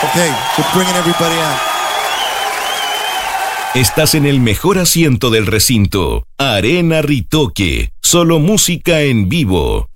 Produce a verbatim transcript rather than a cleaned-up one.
Okay, we're bringing everybody out. Estás en el mejor asiento del recinto. Arena Ritoque. Solo música en vivo.